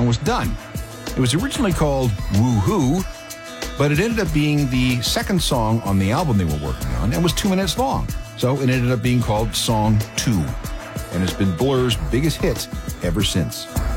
song was done. It was originally called Woo-Hoo, but it ended up being the second song on the album they were working on and was 2 minutes long. So it ended up being called Song 2 and has been Blur's biggest hit ever since.